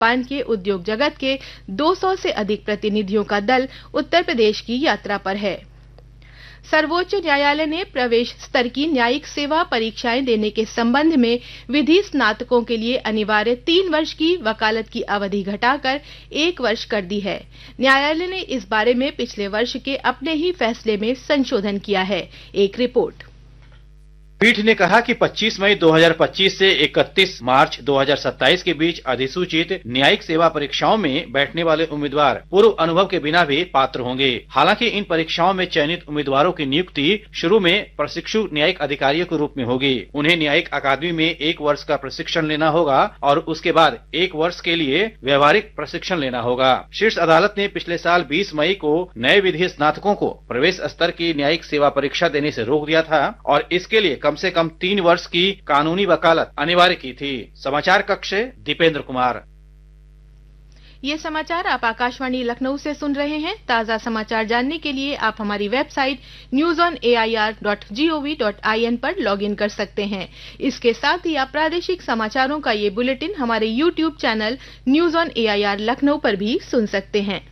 Japan के उद्योग जगत के 200 से अधिक प्रतिनिधियों का दल उत्तर प्रदेश की यात्रा पर है। सर्वोच्च न्यायालय ने प्रवेश स्तर की न्यायिक सेवा परीक्षाएं देने के संबंध में विधि स्नातकों के लिए अनिवार्य 3 वर्ष की वकालत की अवधि घटाकर 1 वर्ष कर दी है। न्यायालय ने इस बारे में पिछले वर्ष के अपने ही फैसले में संशोधन किया है। एक रिपोर्ट। पीठ ने कहा कि 25 मई 2025 से 31 मार्च 2027 के बीच अधिसूचित न्यायिक सेवा परीक्षाओं में बैठने वाले उम्मीदवार पूर्व अनुभव के बिना भी पात्र होंगे। हालांकि इन परीक्षाओं में चयनित उम्मीदवारों की नियुक्ति शुरू में प्रशिक्षु न्यायिक अधिकारियों के रूप में होगी। उन्हें न्यायिक अकादमी में 1 वर्ष का प्रशिक्षण लेना होगा और उसके बाद 1 वर्ष के लिए व्यवहारिक प्रशिक्षण लेना होगा। शीर्ष अदालत ने पिछले साल 20 मई को नए विधि स्नातकों को प्रवेश स्तर की न्यायिक सेवा परीक्षा देने से रोक दिया था और इसके लिए कम से कम 3 वर्ष की कानूनी वकालत अनिवार्य की थी। समाचार कक्ष से दीपेंद्र कुमार। ये समाचार आप आकाशवाणी लखनऊ से सुन रहे हैं। ताजा समाचार जानने के लिए आप हमारी वेबसाइट newsonair.gov.in पर लॉगिन कर सकते हैं। इसके साथ ही आप प्रादेशिक समाचारों का ये बुलेटिन हमारे YouTube channel news on AIR Lucknow पर भी सुन सकते हैं।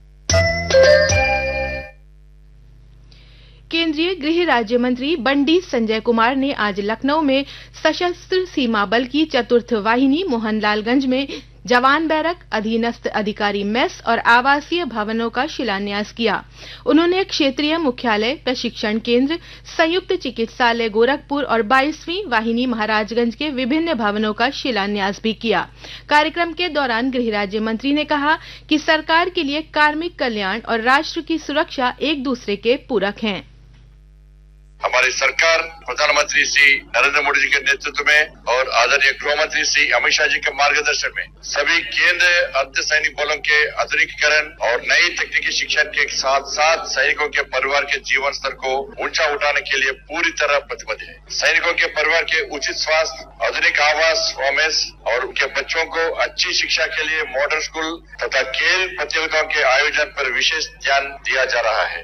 केंद्रीय गृह राज्य मंत्री बंडी संजय कुमार ने आज लखनऊ में सशस्त्र सीमा बल की चतुर्थ वाहिनी मोहनलालगंज में जवान बैरक, अधीनस्थ अधिकारी मेस और आवासीय भवनों का शिलान्यास किया। उन्होंने क्षेत्रीय मुख्यालय, प्रशिक्षण केंद्र, संयुक्त चिकित्सालय गोरखपुर और 22वीं वाहिनी महाराजगंज के विभिन्न भवनों का शिलान्यास भी किया। कार्यक्रम के दौरान गृह राज्य मंत्री ने कहा कि सरकार के लिए कार्मिक कल्याण और राष्ट्र की सुरक्षा एक दूसरे के पूरक हैं। हमारी सरकार प्रधानमंत्री श्री नरेंद्र मोदी जी के नेतृत्व में और आदरणीय गृह मंत्री श्री अमित शाह जी के मार्गदर्शन में सभी केंद्र अर्धसैनिक बलों के आधुनिकीकरण और नई तकनीकी शिक्षा के साथ साथ सैनिकों के परिवार के जीवन स्तर को ऊंचा उठाने के लिए पूरी तरह प्रतिबद्ध है। सैनिकों के परिवार के उचित स्वास्थ्य, आधुनिक आवास, फॉर्मेस और उनके बच्चों को अच्छी शिक्षा के लिए मॉडर्न स्कूल तथा खेल प्रतियोगिताओं के आयोजन पर विशेष ध्यान दिया जा रहा है।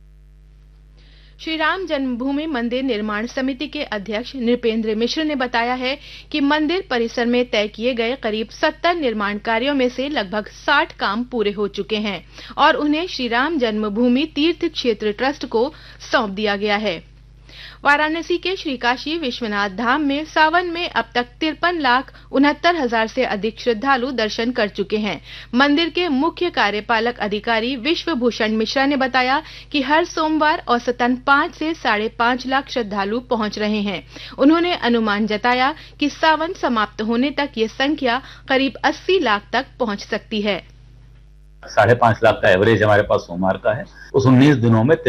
श्री राम जन्मभूमि मंदिर निर्माण समिति के अध्यक्ष नृपेंद्र मिश्र ने बताया है कि मंदिर परिसर में तय किए गए करीब 70 निर्माण कार्यों में से लगभग 60 काम पूरे हो चुके हैं और उन्हें श्री राम जन्मभूमि तीर्थ क्षेत्र ट्रस्ट को सौंप दिया गया है। वाराणसी के श्री काशी विश्वनाथ धाम में सावन में अब तक 53,69,000 से अधिक श्रद्धालु दर्शन कर चुके हैं। मंदिर के मुख्य कार्यपालक अधिकारी विश्वभूषण मिश्रा ने बताया कि हर सोमवार औसतन 5 से 5.5 लाख श्रद्धालु पहुंच रहे हैं। उन्होंने अनुमान जताया कि सावन समाप्त होने तक ये संख्या करीब 80 लाख तक पहुंच सकती है। 5.5 लाख का एवरेज हमारे पास सोमवार का है। उस 19 दिनों में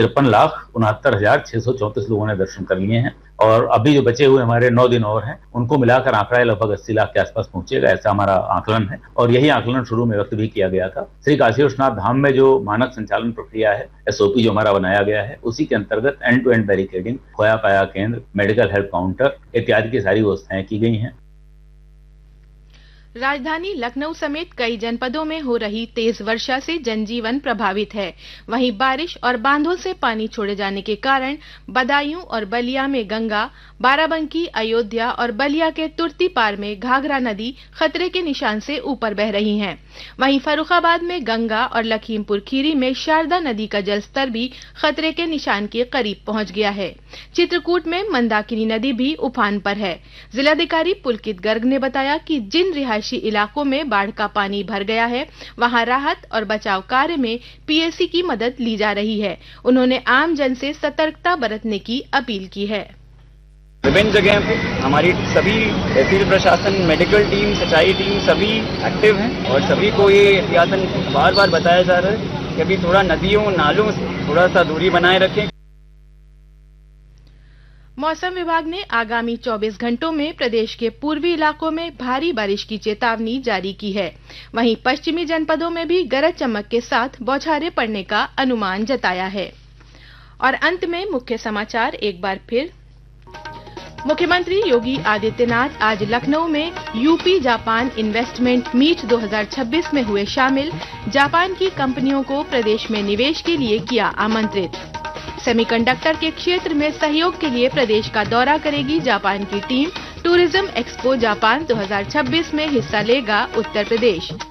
53,69,634 लोगों ने दर्शन कर लिए हैं और अभी जो बचे हुए हमारे 9 दिन और हैं उनको मिलाकर आंकड़ा लगभग 80 लाख के आसपास पहुंचेगा, ऐसा हमारा आकलन है और यही आकलन शुरू में व्यक्त भी किया गया था। श्री काशी विश्वनाथ धाम में जो मानक संचालन प्रक्रिया है, SOP जो हमारा बनाया गया है, उसी के अंतर्गत एंड टू एंड बैरिकेडिंग, खोया पाया केंद्र, मेडिकल हेल्प काउंटर इत्यादि की सारी व्यवस्थाएं की गई हैं। राजधानी लखनऊ समेत कई जनपदों में हो रही तेज वर्षा से जनजीवन प्रभावित है। वहीं बारिश और बांधों से पानी छोड़े जाने के कारण बदायूं और बलिया में गंगा, बाराबंकी, अयोध्या और बलिया के तुर्तीपार में घाघरा नदी खतरे के निशान से ऊपर बह रही हैं। वहीं फर्रुखाबाद में गंगा और लखीमपुर खीरी में शारदा नदी का जलस्तर भी खतरे के निशान के करीब पहुंच गया है। चित्रकूट में मंदाकिनी नदी भी उफान पर है। जिलाधिकारी पुलकित गर्ग ने बताया कि जिन रिहायशी इलाकों में बाढ़ का पानी भर गया है वहां राहत और बचाव कार्य में PAC की मदद ली जा रही है। उन्होंने आम जन से सतर्कता बरतने की अपील की है। विभिन्न जगह पे हमारी सभी तहसील प्रशासन, मेडिकल टीम, सिंचाई टीम सभी एक्टिव हैं और सभी को ये एहतियातन बार बार बताया जा रहा है कि अभी थोड़ा नदियों नालों से थोड़ा सा दूरी बनाए रखें। मौसम विभाग ने आगामी 24 घंटों में प्रदेश के पूर्वी इलाकों में भारी बारिश की चेतावनी जारी की है। वहीं पश्चिमी जनपदों में भी गरज चमक के साथ बौछारें पड़ने का अनुमान जताया है। और अंत में मुख्य समाचार एक बार फिर। मुख्यमंत्री योगी आदित्यनाथ आज लखनऊ में यूपी जापान इन्वेस्टमेंट मीट 2026 में हुए शामिल। जापान की कंपनियों को प्रदेश में निवेश के लिए किया आमंत्रित। सेमीकंडक्टर के क्षेत्र में सहयोग के लिए प्रदेश का दौरा करेगी जापान की टीम। टूरिज्म एक्सपो जापान 2026 में हिस्सा लेगा उत्तर प्रदेश।